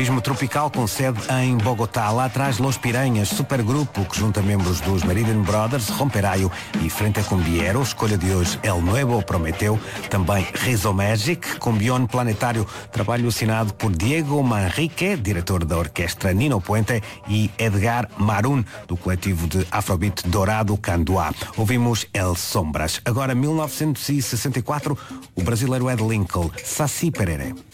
Tropical com sede em Bogotá. Lá atrás, Los Piranhas, supergrupo que junta membros dos Meridian Brothers, Romperaio e Frente a Cumbiero. Escolha de hoje, El Nuevo Prometeu. Também Rizzo Magic, Cumbión Planetário, trabalho assinado por Diego Manrique, diretor da orquestra Nino Puente, e Edgar Marun, do coletivo de Afrobeat Dourado Canduá. Ouvimos El Sombras. Agora, 1964, o brasileiro Ed Lincoln, Saci Pereré.